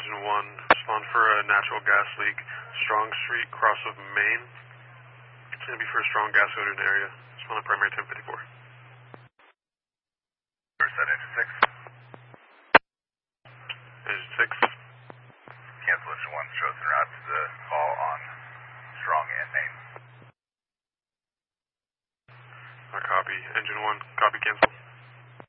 Engine 1, respond for a natural gas leak, Strong Street, cross of Main. It's going to be for a strong gas odor in the area. Respond on primary 1054. First at Engine 6. Engine 6. Cancel Engine 1, shows en route to the call on Strong and Main. Copy. Engine 1, copy, cancel.